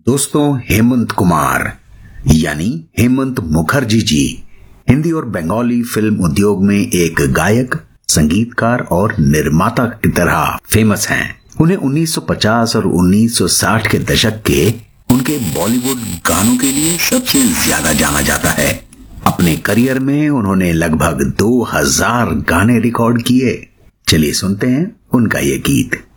दोस्तों, हेमंत कुमार यानी हेमंत मुखर्जी जी हिंदी और बंगाली फिल्म उद्योग में एक गायक, संगीतकार और निर्माता की तरह फेमस हैं। उन्हें 1950 और 1960 के दशक के उनके बॉलीवुड गानों के लिए सबसे ज्यादा जाना जाता है। अपने करियर में उन्होंने लगभग 2000 गाने रिकॉर्ड किए। चलिए सुनते हैं उनका ये गीत।